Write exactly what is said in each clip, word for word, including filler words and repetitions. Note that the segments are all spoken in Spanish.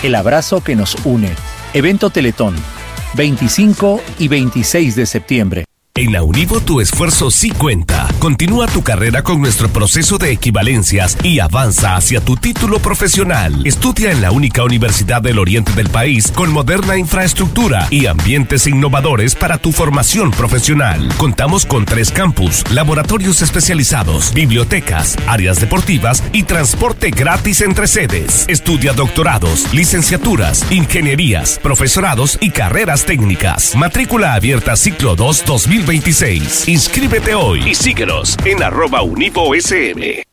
El abrazo que nos une. Evento Teletón, veinticinco y veintiséis de septiembre. En la Univo tu esfuerzo sí cuenta. Continúa tu carrera con nuestro proceso de equivalencias y avanza hacia tu título profesional. Estudia en la única universidad del oriente del país con moderna infraestructura y ambientes innovadores para tu formación profesional. Contamos con tres campus, laboratorios especializados, bibliotecas, áreas deportivas y transporte gratis entre sedes. Estudia doctorados, licenciaturas, ingenierías, profesorados y carreras técnicas. Matrícula abierta ciclo dos dos mil veintiséis. Inscríbete hoy y síguenos en arroba Univo S M.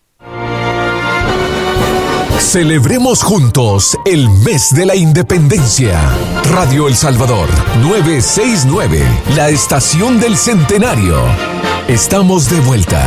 Celebremos juntos el mes de la independencia. Radio El Salvador novecientos sesenta y nueve, la estación del centenario. Estamos de vuelta.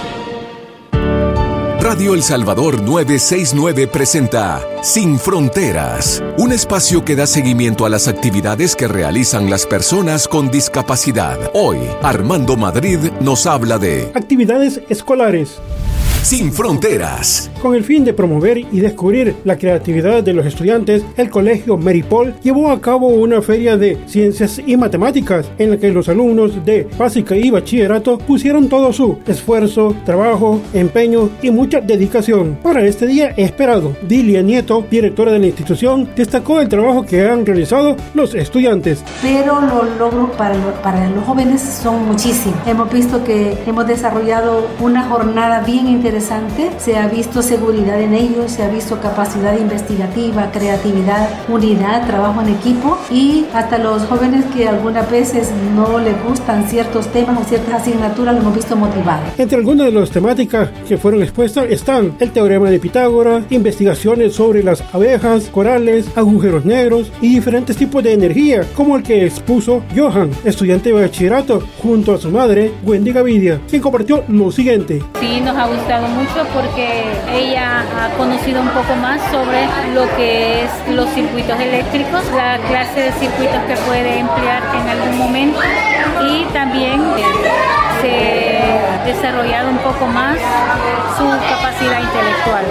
Radio El Salvador novecientos sesenta y nueve presenta Sin Fronteras, un espacio que da seguimiento a las actividades que realizan las personas con discapacidad. Hoy, Armando Madrid nos habla de actividades escolares. Sin Fronteras. Con el fin de promover y descubrir la creatividad de los estudiantes, el Colegio Meripol llevó a cabo una feria de ciencias y matemáticas en la que los alumnos de básica y bachillerato pusieron todo su esfuerzo, trabajo, empeño y mucha dedicación para este día esperado. Dilia Nieto, directora de la institución, destacó el trabajo que han realizado los estudiantes. Pero los logros para, lo, para los jóvenes son muchísimos. Hemos visto que hemos desarrollado una jornada bien interesante. Interesante, se ha visto seguridad en ellos, se ha visto capacidad investigativa, creatividad, unidad, trabajo en equipo y hasta los jóvenes que algunas veces no les gustan ciertos temas o ciertas asignaturas los hemos visto motivados. Entre algunas de las temáticas que fueron expuestas están el teorema de Pitágoras, investigaciones sobre las abejas, corales, agujeros negros y diferentes tipos de energía, como el que expuso Johan, estudiante de bachillerato, junto a su madre, Wendy Gavidia, quien compartió lo siguiente. Sí, nos ha gustado mucho porque ella ha conocido un poco más sobre lo que es los circuitos eléctricos, la clase de circuitos que puede emplear en algún momento y también eh, se ha desarrollado un poco más su capacidad intelectual.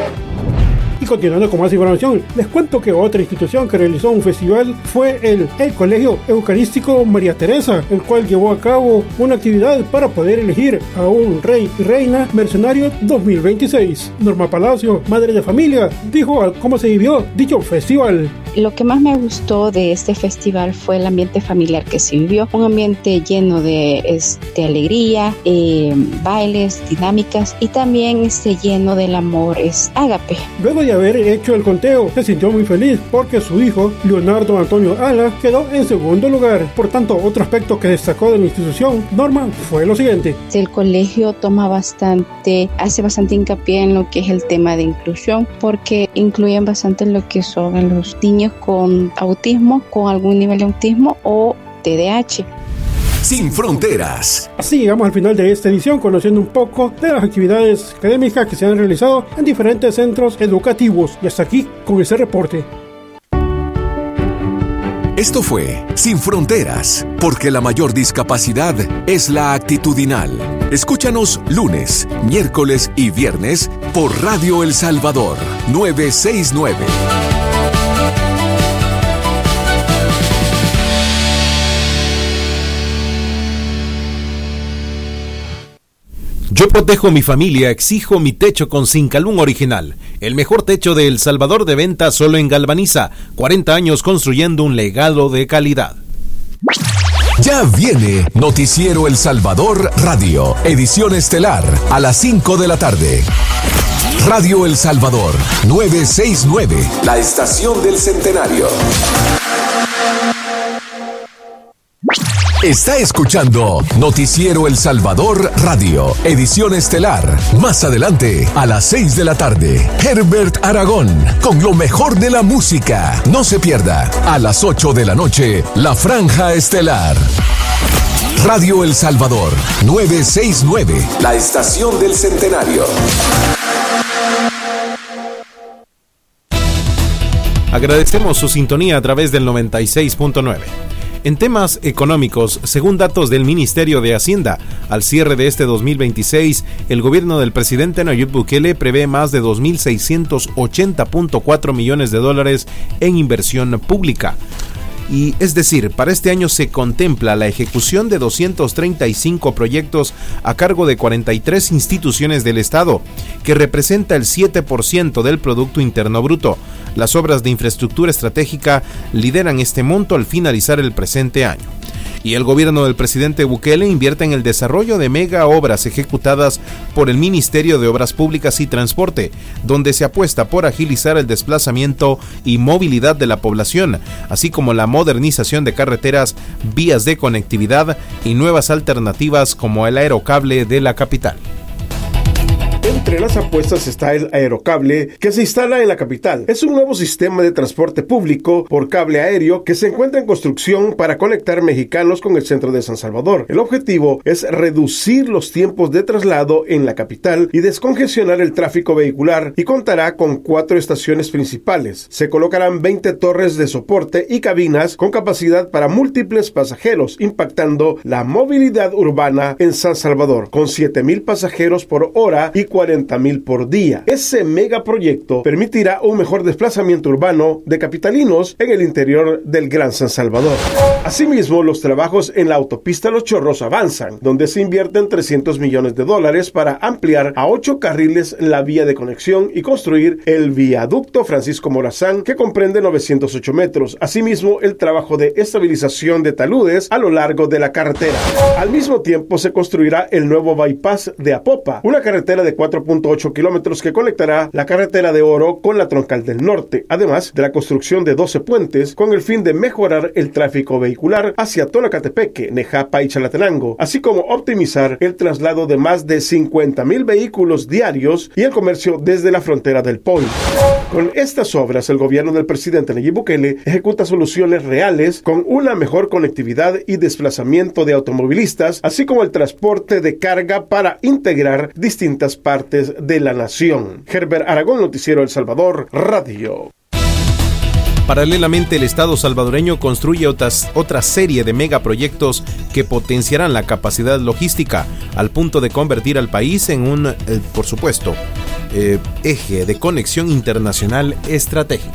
Y continuando con más información, les cuento que otra institución que realizó un festival fue el, el Colegio Eucarístico María Teresa, el cual llevó a cabo una actividad para poder elegir a un rey y reina mercenario dos mil veintiséis. Norma Palacio, madre de familia, dijo cómo se vivió dicho festival. Lo que más me gustó de este festival fue el ambiente familiar que se vivió, un ambiente lleno de este, alegría, eh, bailes, dinámicas y también este, lleno del amor es ágape. Luego de haber hecho el conteo, se sintió muy feliz porque su hijo, Leonardo Antonio Ala, quedó en segundo lugar. Por tanto, otro aspecto que destacó de la institución, Norma, fue lo siguiente. El colegio toma bastante, hace bastante hincapié en lo que es el tema de inclusión, porque incluyen bastante lo que son los niños con autismo, con algún nivel de autismo o T D A H. Sin Fronteras. Así llegamos al final de esta edición, conociendo un poco de las actividades académicas que se han realizado en diferentes centros educativos. Y hasta aquí con ese reporte. Esto fue Sin Fronteras, porque la mayor discapacidad es la actitudinal. Escúchanos lunes, miércoles y viernes por Radio El Salvador novecientos sesenta y nueve. Yo protejo mi familia, exijo mi techo con Zincalum original. El mejor techo de El Salvador de venta solo en Galvaniza. cuarenta años construyendo un legado de calidad. Ya viene Noticiero El Salvador Radio, edición estelar, a las cinco de la tarde. Radio El Salvador novecientos sesenta y nueve, la estación del centenario. Está escuchando Noticiero El Salvador Radio, edición estelar. Más adelante, a las seis de la tarde, Herbert Aragón, con lo mejor de la música. No se pierda, a las ocho de la noche, La Franja Estelar. Radio El Salvador, novecientos sesenta y nueve, la estación del centenario. Agradecemos su sintonía a través del noventa y seis punto nueve. En temas económicos, según datos del Ministerio de Hacienda, al cierre de este dos mil veintiséis, el gobierno del presidente Nayib Bukele prevé más de dos mil seiscientos ochenta punto cuatro millones de dólares en inversión pública. Y es decir, para este año se contempla la ejecución de doscientos treinta y cinco proyectos a cargo de cuarenta y tres instituciones del Estado, que representa el siete por ciento del Producto Interno Bruto. Las obras de infraestructura estratégica lideran este monto al finalizar el presente año. Y el gobierno del presidente Bukele invierte en el desarrollo de mega obras ejecutadas por el Ministerio de Obras Públicas y Transporte, donde se apuesta por agilizar el desplazamiento y movilidad de la población, así como la modernización de carreteras, vías de conectividad y nuevas alternativas como el aerocable de la capital. Entre las apuestas está el aerocable que se instala en la capital. Es un nuevo sistema de transporte público por cable aéreo que se encuentra en construcción para conectar mexicanos con el centro de San Salvador. El objetivo es reducir los tiempos de traslado en la capital y descongestionar el tráfico vehicular, y contará con cuatro estaciones principales. Se colocarán veinte torres de soporte y cabinas con capacidad para múltiples pasajeros, impactando la movilidad urbana en San Salvador, con siete mil pasajeros por hora y cuarenta mil por día. Ese megaproyecto permitirá un mejor desplazamiento urbano de capitalinos en el interior del Gran San Salvador. Asimismo, los trabajos en la autopista Los Chorros avanzan, donde se invierten trescientos millones de dólares para ampliar a ocho carriles la vía de conexión y construir el viaducto Francisco Morazán, que comprende novecientos ocho metros. Asimismo, el trabajo de estabilización de taludes a lo largo de la carretera. Al mismo tiempo, se construirá el nuevo bypass de Apopa, una carretera de cuatro punto ocho kilómetros que conectará la carretera de Oro con la troncal del norte, además de la construcción de doce puentes con el fin de mejorar el tráfico vehicular hacia Tonacatepeque, Nejapa y Chalatenango, así como optimizar el traslado de más de cincuenta mil vehículos diarios y el comercio desde la frontera del Point. Con estas obras, el gobierno del presidente Nayib Bukele ejecuta soluciones reales con una mejor conectividad y desplazamiento de automovilistas, así como el transporte de carga para integrar distintas partes de la nación. Herbert Aragón, Noticiero El Salvador, Radio. Paralelamente, el Estado salvadoreño construye otras, otra serie de megaproyectos que potenciarán la capacidad logística al punto de convertir al país en un, eh, por supuesto, eh, eje de conexión internacional estratégico.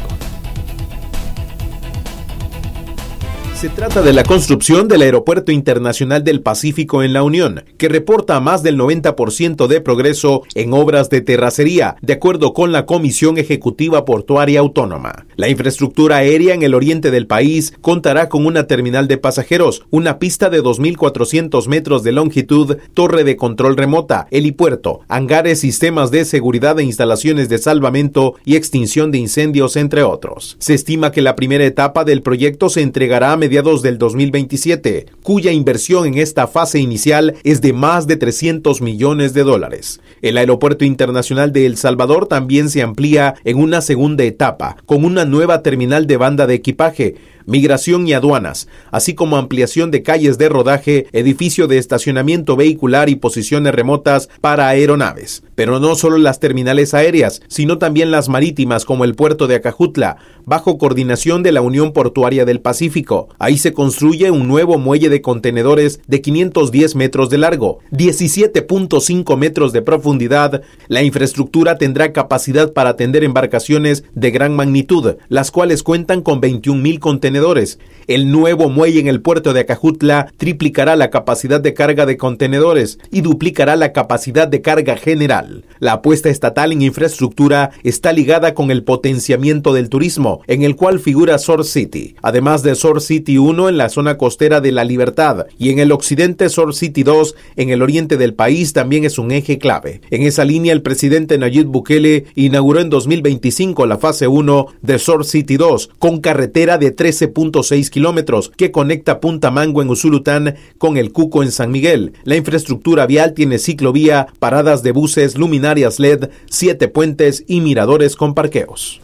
Se trata de la construcción del Aeropuerto Internacional del Pacífico en la Unión, que reporta más del noventa por ciento de progreso en obras de terracería, de acuerdo con la Comisión Ejecutiva Portuaria Autónoma. La infraestructura aérea en el oriente del país contará con una terminal de pasajeros, una pista de dos mil cuatrocientos metros de longitud, torre de control remota, helipuerto, hangares, sistemas de seguridad e instalaciones de salvamento y extinción de incendios, entre otros. Se estima que la primera etapa del proyecto se entregará a mediados del dos mil veintisiete, cuya inversión en esta fase inicial es de más de trescientos millones de dólares. El Aeropuerto Internacional de El Salvador también se amplía en una segunda etapa, con una nueva terminal de banda de equipaje, migración y aduanas, así como ampliación de calles de rodaje, edificio de estacionamiento vehicular y posiciones remotas para aeronaves. Pero no solo las terminales aéreas, sino también las marítimas, como el puerto de Acajutla, bajo coordinación de la Unión Portuaria del Pacífico. Ahí se construye un nuevo muelle de contenedores de quinientos diez metros de largo, diecisiete punto cinco metros de profundidad. La infraestructura tendrá capacidad para atender embarcaciones de gran magnitud, las cuales cuentan con veintiún mil contenedores. El nuevo muelle en el puerto de Acajutla triplicará la capacidad de carga de contenedores y duplicará la capacidad de carga general. La apuesta estatal en infraestructura está ligada con el potenciamiento del turismo, en el cual figura Sur City, además de Sur City uno en la zona costera de La Libertad, y en el occidente Sur City dos en el oriente del país también es un eje clave. En esa línea, el presidente Nayib Bukele inauguró en dos mil veinticinco la fase uno de Sur City dos, con carretera de trece punto seis kilómetros que conecta Punta Mango en Usulután con el Cuco en San Miguel. La infraestructura vial tiene ciclovía, paradas de buses, luminarias L E D, siete puentes y miradores con parqueos.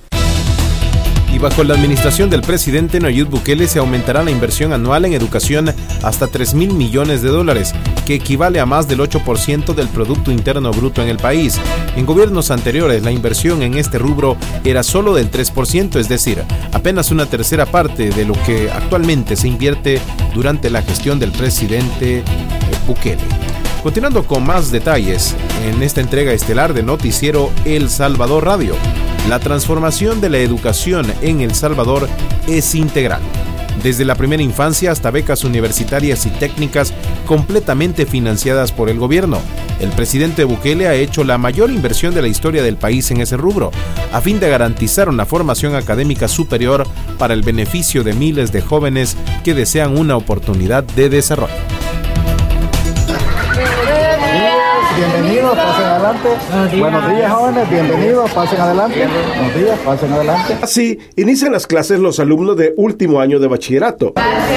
Y bajo la administración del presidente Nayib Bukele se aumentará la inversión anual en educación hasta tres mil millones de dólares, que equivale a más del ocho por ciento del Producto Interno Bruto en el país. En gobiernos anteriores, la inversión en este rubro era solo del tres por ciento, es decir, apenas una tercera parte de lo que actualmente se invierte durante la gestión del presidente Bukele. Continuando con más detalles en esta entrega estelar de Noticiero El Salvador Radio. La transformación de la educación en El Salvador es integral. Desde la primera infancia hasta becas universitarias y técnicas completamente financiadas por el gobierno. El presidente Bukele ha hecho la mayor inversión de la historia del país en ese rubro, a fin de garantizar una formación académica superior para el beneficio de miles de jóvenes que desean una oportunidad de desarrollo. Bienvenidos, pasen adelante. Buenos días, jóvenes, bienvenidos, pasen adelante. Buenos días, pasen adelante. Así inician las clases los alumnos de último año de bachillerato.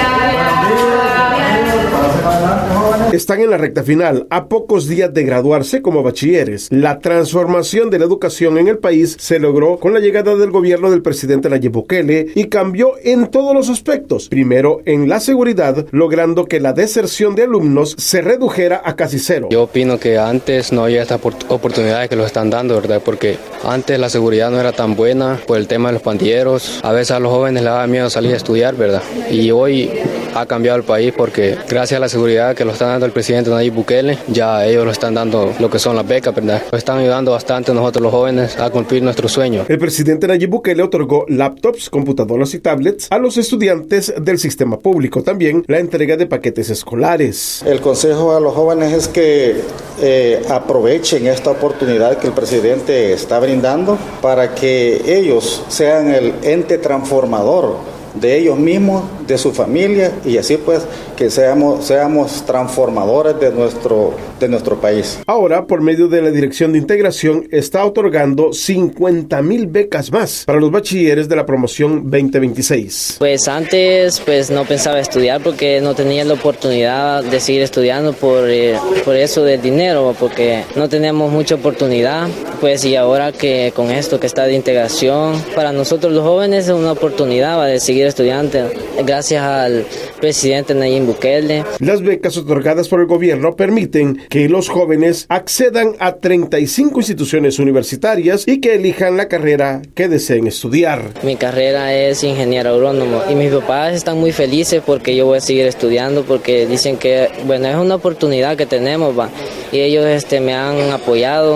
Están en la recta final, a pocos días de graduarse como bachilleres. La transformación de la educación en el país se logró con la llegada del gobierno del presidente Nayib Bukele y cambió en todos los aspectos. Primero, en la seguridad, logrando que la deserción de alumnos se redujera a casi cero. Yo opino que antes no había estas oportunidades que los están dando, ¿verdad? Porque antes la seguridad no era tan buena por el tema de los pandilleros. A veces a los jóvenes les daba miedo salir a estudiar, ¿verdad? Y hoy ha cambiado el país porque gracias a la seguridad que lo están dando el presidente Nayib Bukele, ya ellos lo están dando lo que son las becas, ¿verdad? Nos están ayudando bastante a nosotros los jóvenes a cumplir nuestro sueño. El presidente Nayib Bukele otorgó laptops, computadoras y tablets a los estudiantes del sistema público. También la entrega de paquetes escolares. El consejo a los jóvenes es que eh, aprovechen esta oportunidad que el presidente está brindando para que ellos sean el ente transformador de ellos mismos, de su familia, y así pues que seamos, seamos transformadores de nuestro, de nuestro país. Ahora, por medio de la Dirección de Integración, está otorgando cincuenta mil becas más para los bachilleres de la promoción veinte veintiséis. Pues antes pues no pensaba estudiar porque no tenía la oportunidad de seguir estudiando por, eh, por eso del dinero, porque no teníamos mucha oportunidad, pues y ahora que con esto que está de integración, para nosotros los jóvenes es una oportunidad de seguir estudiante, gracias al presidente Nayib Bukele. Las becas otorgadas por el gobierno permiten que los jóvenes accedan a treinta y cinco instituciones universitarias y que elijan la carrera que deseen estudiar. Mi carrera es ingeniero agrónomo y mis papás están muy felices porque yo voy a seguir estudiando, porque dicen que bueno, es una oportunidad que tenemos, va, y ellos este, me han apoyado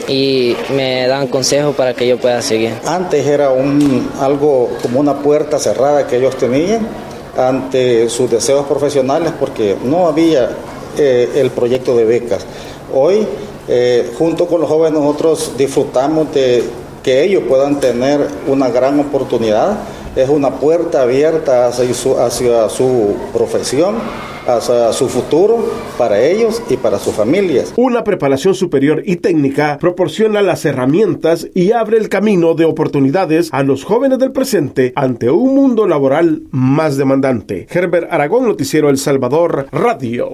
y me dan consejos para que yo pueda seguir. Antes era un algo como una puerta cerrada que ellos tenían ante sus deseos profesionales porque no había eh, el proyecto de becas. Hoy, eh, junto con los jóvenes, nosotros disfrutamos de que ellos puedan tener una gran oportunidad. Es una puerta abierta hacia su, hacia su profesión, hacia su futuro para ellos y para sus familias. Una preparación superior y técnica proporciona las herramientas y abre el camino de oportunidades a los jóvenes del presente ante un mundo laboral más demandante. Herbert Aragón, Noticiero El Salvador Radio.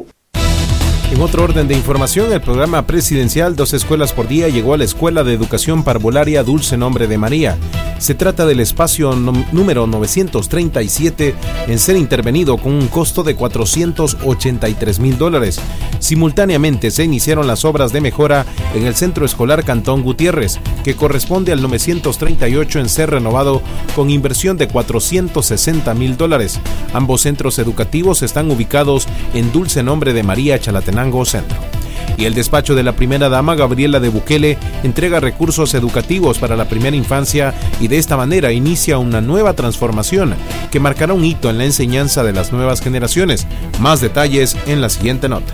En otro orden de información, el programa presidencial Dos Escuelas por Día llegó a la Escuela de Educación Parvularia Dulce Nombre de María. Se trata del espacio número novecientos treinta y siete en ser intervenido con un costo de cuatrocientos ochenta y tres mil dólares. Simultáneamente se iniciaron las obras de mejora en el Centro Escolar Cantón Gutiérrez, que corresponde al novecientos treinta y ocho en ser renovado con inversión de cuatrocientos sesenta mil dólares. Ambos centros educativos están ubicados en Dulce Nombre de María, Chalatenango Centro. Y el despacho de la primera dama, Gabriela de Bukele, entrega recursos educativos para la primera infancia y de esta manera inicia una nueva transformación que marcará un hito en la enseñanza de las nuevas generaciones. Más detalles en la siguiente nota.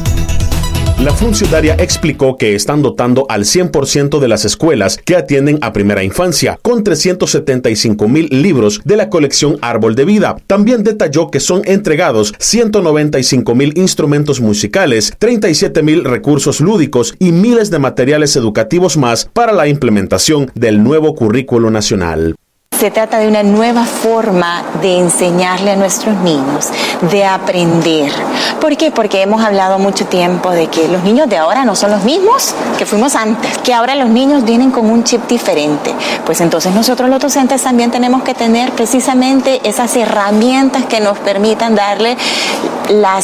La funcionaria explicó que están dotando al cien por ciento de las escuelas que atienden a primera infancia, con trescientos setenta y cinco mil libros de la colección Árbol de Vida. También detalló que son entregados ciento noventa y cinco mil instrumentos musicales, treinta y siete mil recursos lúdicos y miles de materiales educativos más para la implementación del nuevo currículo nacional. Se trata de una nueva forma de enseñarle a nuestros niños, de aprender. ¿Por qué? Porque hemos hablado mucho tiempo de que los niños de ahora no son los mismos que fuimos antes, que ahora los niños vienen con un chip diferente. Pues entonces nosotros los docentes también tenemos que tener precisamente esas herramientas que nos permitan darle las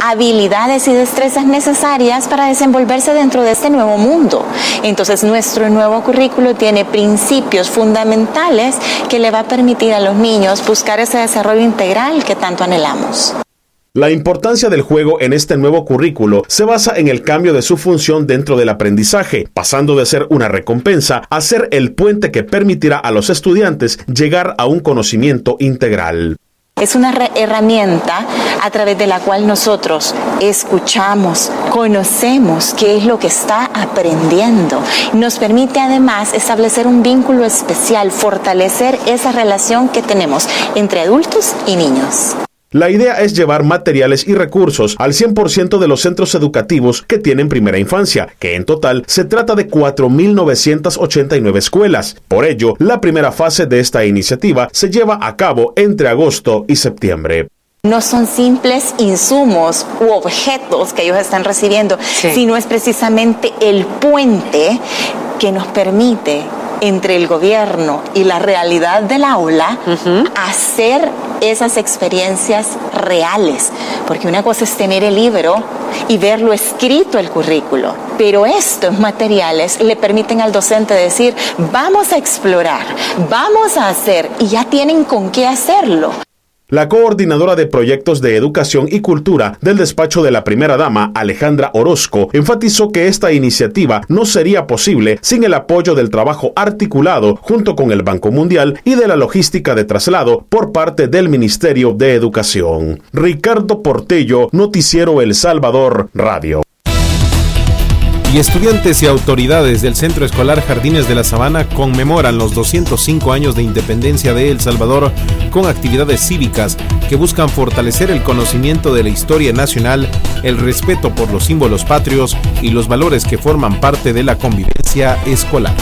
habilidades y destrezas necesarias para desenvolverse dentro de este nuevo mundo. Entonces, nuestro nuevo currículo tiene principios fundamentales que le va a permitir a los niños buscar ese desarrollo integral que tanto anhelamos. La importancia del juego en este nuevo currículo se basa en el cambio de su función dentro del aprendizaje, pasando de ser una recompensa a ser el puente que permitirá a los estudiantes llegar a un conocimiento integral. Es una herramienta a través de la cual nosotros escuchamos, conocemos qué es lo que está aprendiendo. Nos permite además establecer un vínculo especial, fortalecer esa relación que tenemos entre adultos y niños. La idea es llevar materiales y recursos al cien por ciento de los centros educativos que tienen primera infancia, que en total se trata de cuatro mil novecientas ochenta y nueve escuelas. Por ello, la primera fase de esta iniciativa se lleva a cabo entre agosto y septiembre. No son simples insumos u objetos que ellos están recibiendo, sí. sino es precisamente el puente que nos permite entre el gobierno y la realidad del aula, uh-huh. hacer esas experiencias reales. Porque una cosa es tener el libro y verlo escrito el currículo, pero estos materiales le permiten al docente decir, vamos a explorar, vamos a hacer, y ya tienen con qué hacerlo. La coordinadora de proyectos de educación y cultura del despacho de la primera dama, Alejandra Orozco, enfatizó que esta iniciativa no sería posible sin el apoyo del trabajo articulado junto con el Banco Mundial y de la logística de traslado por parte del Ministerio de Educación. Ricardo Portillo, Noticiero El Salvador Radio. Y estudiantes y autoridades del Centro Escolar Jardines de la Sabana conmemoran los doscientos cinco años de independencia de El Salvador con actividades cívicas que buscan fortalecer el conocimiento de la historia nacional, el respeto por los símbolos patrios y los valores que forman parte de la convivencia escolar.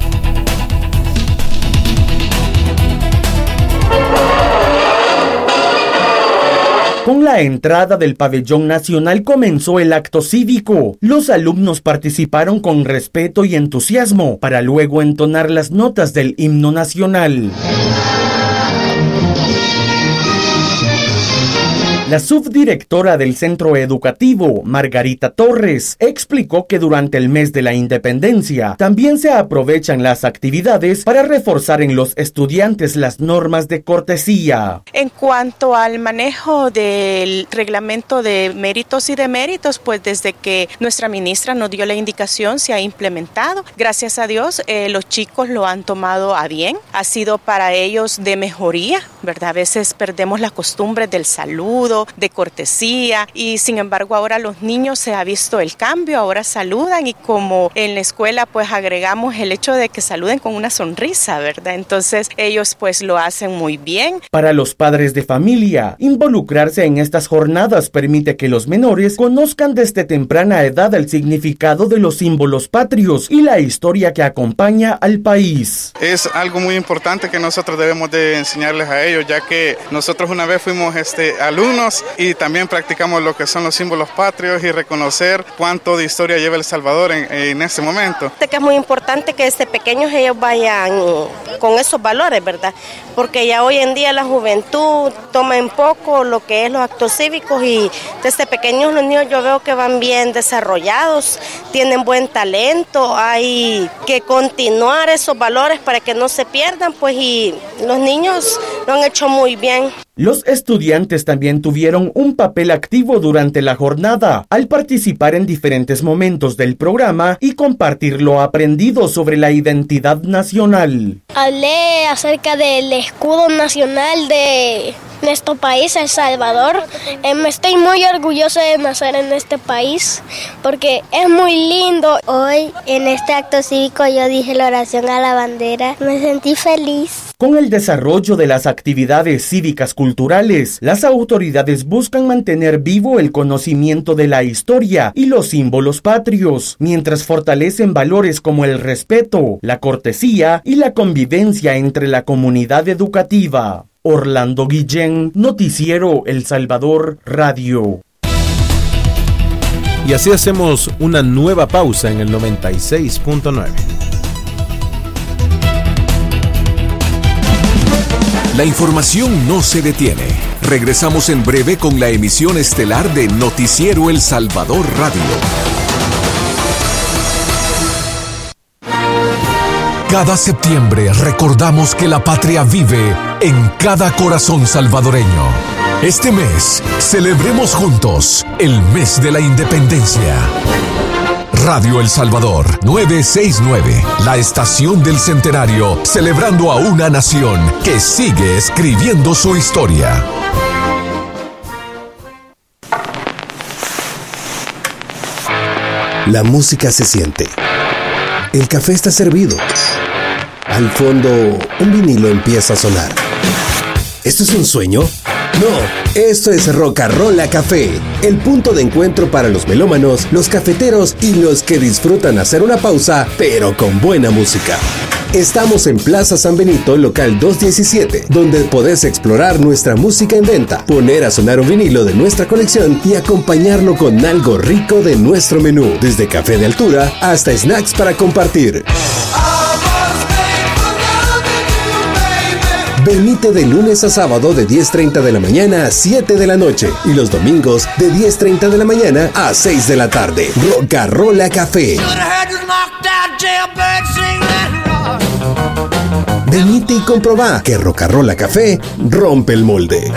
Con la entrada del pabellón nacional comenzó el acto cívico. Los alumnos participaron con respeto y entusiasmo para luego entonar las notas del himno nacional. La subdirectora del centro educativo, Margarita Torres, explicó que durante el mes de la independencia también se aprovechan las actividades para reforzar en los estudiantes las normas de cortesía. En cuanto al manejo del reglamento de méritos y deméritos, pues desde que nuestra ministra nos dio la indicación se ha implementado. Gracias a Dios, eh, los chicos lo han tomado a bien. Ha sido para ellos de mejoría, ¿verdad? A veces perdemos la costumbre del saludo, de cortesía, y sin embargo ahora los niños se ha visto el cambio, ahora saludan, y como en la escuela pues agregamos el hecho de que saluden con una sonrisa, ¿verdad? Entonces ellos pues lo hacen muy bien. Para los padres de familia, involucrarse en estas jornadas permite que los menores conozcan desde temprana edad el significado de los símbolos patrios y la historia que acompaña al país. Es algo muy importante que nosotros debemos de enseñarles a ellos, ya que nosotros una vez fuimos este, alumnos y también practicamos lo que son los símbolos patrios y reconocer cuánto de historia lleva El Salvador en, en este momento. Que es muy importante que desde pequeños ellos vayan con esos valores, ¿verdad? Porque ya hoy en día la juventud toma en poco lo que es los actos cívicos, y desde pequeños los niños yo veo que van bien desarrollados, tienen buen talento, hay que continuar esos valores para que no se pierdan, pues, y los niños lo han hecho muy bien. Los estudiantes también tuvieron un papel activo durante la jornada al participar en diferentes momentos del programa y compartir lo aprendido sobre la identidad nacional. Hablé acerca del escudo nacional de nuestro país, El Salvador. Eh, me estoy muy orgullosa de nacer en este país porque es muy lindo. Hoy en este acto cívico yo dije la oración a la bandera. Me sentí feliz. Con el desarrollo de las actividades cívicas culturales, las autoridades buscan mantener vivo el conocimiento de la historia y los símbolos patrios, mientras fortalecen valores como el respeto, la cortesía y la convivencia entre la comunidad educativa. Orlando Guillén, Noticiero El Salvador Radio. Y así hacemos una nueva pausa en el noventa y seis punto nueve. La información no se detiene. Regresamos en breve con la emisión estelar de Noticiero El Salvador Radio. Cada septiembre recordamos que la patria vive en cada corazón salvadoreño. Este mes, celebremos juntos el mes de la independencia. Radio El Salvador novecientos sesenta y nueve, la estación del centenario, celebrando a una nación que sigue escribiendo su historia. La música se siente. El café está servido. Al fondo, un vinilo empieza a sonar. ¿Esto es un sueño? No, esto es Rocarola Café, el punto de encuentro para los melómanos, los cafeteros y los que disfrutan hacer una pausa, pero con buena música. Estamos en Plaza San Benito, local doscientos diecisiete, donde podés explorar nuestra música en venta, poner a sonar un vinilo de nuestra colección y acompañarlo con algo rico de nuestro menú, desde café de altura hasta snacks para compartir. Venite de lunes a sábado de diez treinta de la mañana a siete de la noche y los domingos de diez treinta de la mañana a seis de la tarde. Rocarola Café. Venite y comprobá que Rocarola Café rompe el molde.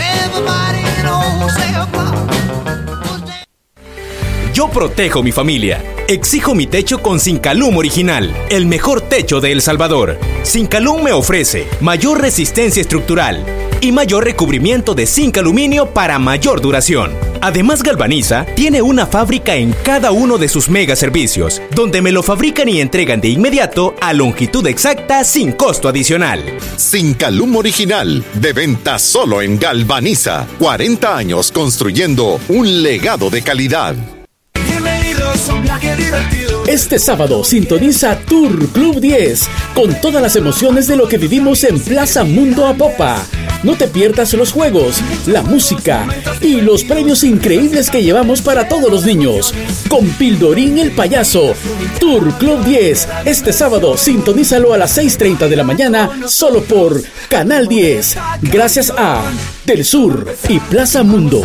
Yo protejo mi familia. Exijo mi techo con Sincalum Original, el mejor techo de El Salvador. Sincalum me ofrece mayor resistencia estructural y mayor recubrimiento de zinc aluminio para mayor duración. Además, Galvaniza tiene una fábrica en cada uno de sus mega servicios, donde me lo fabrican y entregan de inmediato a longitud exacta sin costo adicional. Sincalum Original, de venta solo en Galvaniza. cuarenta años construyendo un legado de calidad. Este sábado sintoniza Tour Club diez con todas las emociones de lo que vivimos en Plaza Mundo Apopa. No te pierdas los juegos, la música y los premios increíbles que llevamos para todos los niños. Con Pildorín el Payaso. Tour Club diez. Este sábado sintonízalo a las seis treinta de la mañana solo por Canal diez. Gracias a Del Sur y Plaza Mundo.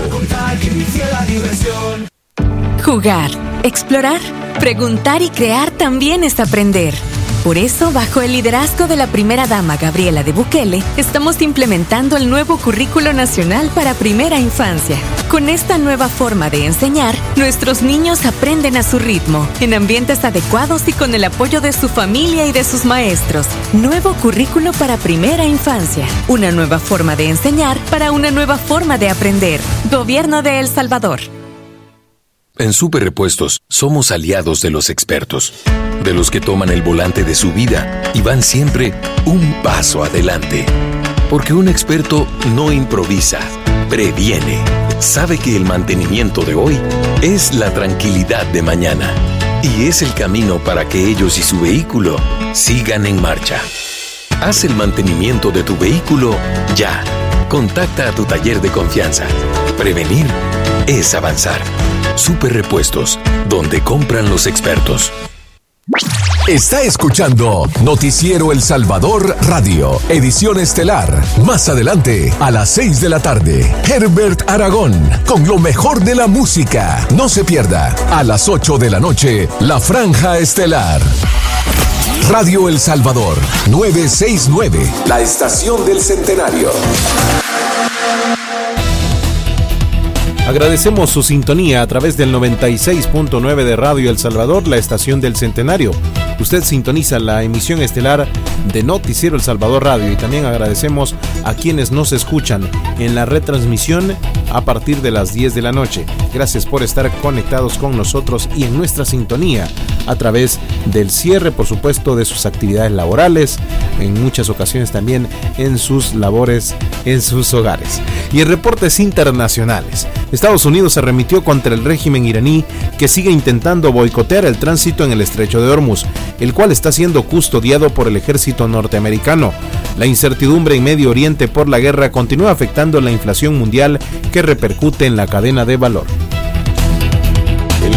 Jugar, explorar, preguntar y crear también es aprender. Por eso, bajo el liderazgo de la primera dama Gabriela de Bukele, estamos implementando el nuevo Currículo Nacional para Primera Infancia. Con esta nueva forma de enseñar, nuestros niños aprenden a su ritmo, en ambientes adecuados y con el apoyo de su familia y de sus maestros. Nuevo Currículo para Primera Infancia. Una nueva forma de enseñar para una nueva forma de aprender. Gobierno de El Salvador. En Super Repuestos somos aliados de los expertos, de los que toman el volante de su vida y van siempre un paso adelante. Porque un experto no improvisa, previene. Sabe que el mantenimiento de hoy es la tranquilidad de mañana y es el camino para que ellos y su vehículo sigan en marcha. Haz el mantenimiento de tu vehículo ya. Contacta a tu taller de confianza. Prevenir es avanzar. Super Repuestos, donde compran los expertos. Está escuchando Noticiero El Salvador Radio, edición estelar. Más adelante, a las seis de la tarde, Herbert Aragón, con lo mejor de la música. No se pierda, a las ocho de la noche, la franja estelar. Radio El Salvador, novecientos sesenta y nueve, la estación del centenario. Agradecemos su sintonía a través del noventa y seis punto nueve de Radio El Salvador, la estación del centenario. Usted sintoniza la emisión estelar de Noticiero El Salvador Radio y también agradecemos a quienes nos escuchan en la retransmisión a partir de las diez de la noche. Gracias por estar conectados con nosotros y en nuestra sintonía a través del cierre, por supuesto, de sus actividades laborales, en muchas ocasiones también en sus labores en sus hogares. Y en reportes internacionales, Estados Unidos se remitió contra el régimen iraní que sigue intentando boicotear el tránsito en el estrecho de Hormuz, el cual está siendo custodiado por el ejército norteamericano. La incertidumbre en Medio Oriente por la guerra continúa afectando la inflación mundial que repercute en la cadena de valor. El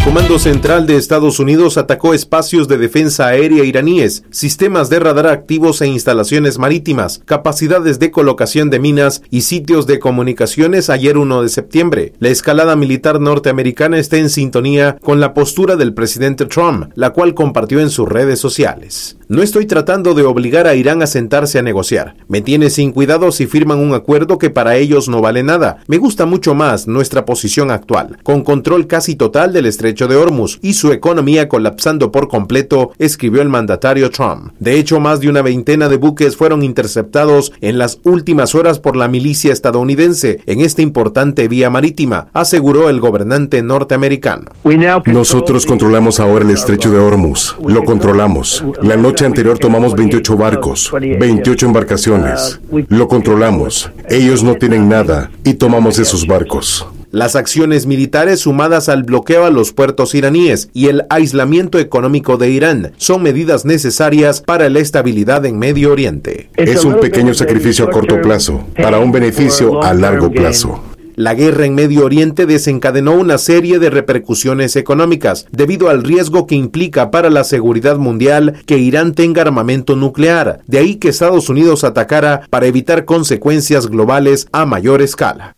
Comando Central de Estados Unidos atacó espacios de defensa aérea iraníes, sistemas de radar activos e instalaciones marítimas, capacidades de colocación de minas y sitios de comunicaciones ayer primero de septiembre. La escalada militar norteamericana está en sintonía con la postura del presidente Trump, la cual compartió en sus redes sociales. No estoy tratando de obligar a Irán a sentarse a negociar. Me tiene sin cuidado si firman un acuerdo que para ellos no vale nada. Me gusta mucho más nuestra posición actual, con control casi total del estrecho de Hormuz y su economía colapsando por completo, escribió el mandatario Trump. De hecho, más de una veintena de buques fueron interceptados en las últimas horas por la milicia estadounidense en esta importante vía marítima, aseguró el gobernante norteamericano. Nosotros controlamos ahora el estrecho de Hormuz. Lo controlamos. La noche anterior tomamos veintiocho barcos, veintiocho embarcaciones. Lo controlamos. Ellos no tienen nada y tomamos esos barcos. Las acciones militares sumadas al bloqueo a los puertos iraníes y el aislamiento económico de Irán son medidas necesarias para la estabilidad en Medio Oriente. Es un pequeño sacrificio a corto plazo para un beneficio a largo plazo. La guerra en Medio Oriente desencadenó una serie de repercusiones económicas debido al riesgo que implica para la seguridad mundial que Irán tenga armamento nuclear. De ahí que Estados Unidos atacara para evitar consecuencias globales a mayor escala.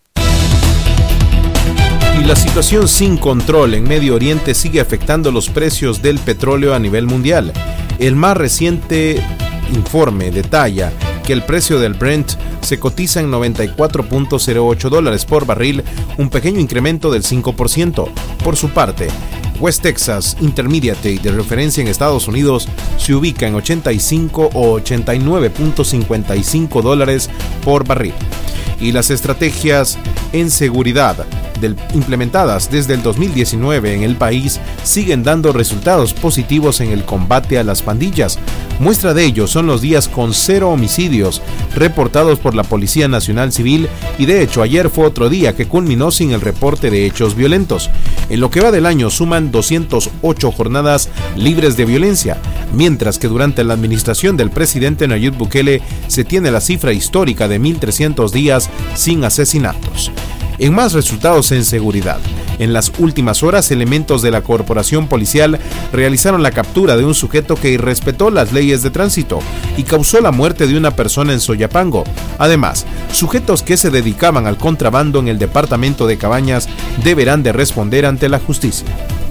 Y la situación sin control en Medio Oriente sigue afectando los precios del petróleo a nivel mundial. El más reciente informe detalla que el precio del Brent se cotiza en noventa y cuatro punto cero ocho dólares por barril, un pequeño incremento del cinco por ciento. Por su parte, West Texas Intermediate de referencia en Estados Unidos se ubica en ochenta y cinco o ochenta y nueve punto cincuenta y cinco dólares por barril. Y las estrategias en seguridad del, implementadas desde el dos mil diecinueve en el país siguen dando resultados positivos en el combate a las pandillas. Muestra de ello son los días con cero homicidios reportados por la Policía Nacional Civil, y de hecho ayer fue otro día que culminó sin el reporte de hechos violentos. En lo que va del año suman doscientas ocho jornadas libres de violencia, mientras que durante la administración del presidente Nayib Bukele se tiene la cifra histórica de mil trescientos días sin asesinatos. En más resultados en seguridad, en las últimas horas, elementos de la corporación policial realizaron la captura de un sujeto que irrespetó las leyes de tránsito y causó la muerte de una persona en Soyapango. Además, sujetos que se dedicaban al contrabando en el departamento de Cabañas deberán de responder ante la justicia.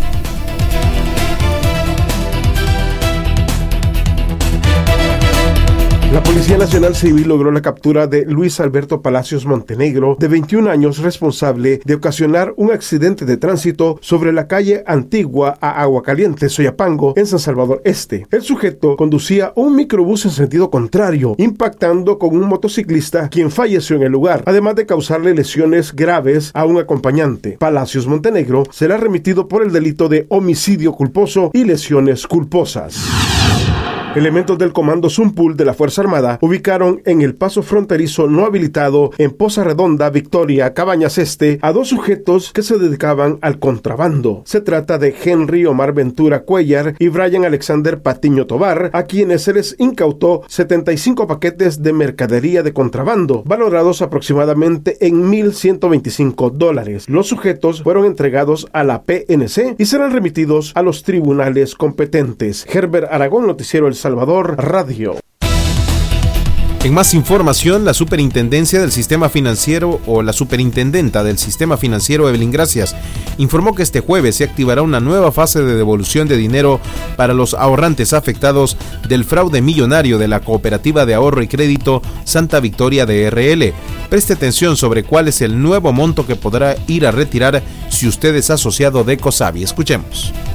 La Policía Nacional Civil logró la captura de Luis Alberto Palacios Montenegro, de veintiún años, responsable de ocasionar un accidente de tránsito sobre la calle Antigua a Aguacaliente, Soyapango, en San Salvador Este. El sujeto conducía un microbús en sentido contrario, impactando con un motociclista, quien falleció en el lugar, además de causarle lesiones graves a un acompañante. Palacios Montenegro será remitido por el delito de homicidio culposo y lesiones culposas. Elementos del Comando Zumpul de la Fuerza Armada ubicaron en el paso fronterizo no habilitado en Poza Redonda, Victoria, Cabañas Este, a dos sujetos que se dedicaban al contrabando. Se trata de Henry Omar Ventura Cuellar y Brian Alexander Patiño Tobar, a quienes se les incautó setenta y cinco paquetes de mercadería de contrabando, valorados aproximadamente en mil ciento veinticinco dólares. Los sujetos fueron entregados a la P N C y serán remitidos a los tribunales competentes. Herbert Aragón, Noticiero El Salvador Radio. En más información, la Superintendencia del Sistema Financiero o la Superintendenta del Sistema Financiero, Evelyn Gracias, informó que este jueves se activará una nueva fase de devolución de dinero para los ahorrantes afectados del fraude millonario de la Cooperativa de Ahorro y Crédito Santa Victoria D R L. Preste atención sobre cuál es el nuevo monto que podrá ir a retirar si usted es asociado de COSABI. Escuchemos.